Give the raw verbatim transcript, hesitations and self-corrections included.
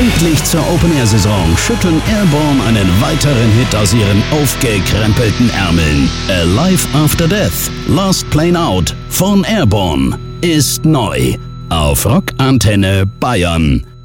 Pünktlich zur Open-Air-Saison schütteln Airborne einen weiteren Hit aus ihren aufgekrempelten Ärmeln. Alive After Death, Last Plane Out von Airborne ist neu auf Rock Antenne Bayern.